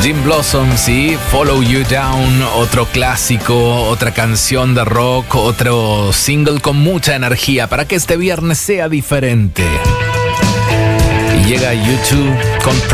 Jim Blossoms y Follow You Down, otro clásico, otra canción de rock, otro single con mucha energía para que este viernes sea diferente. Y llega YouTube con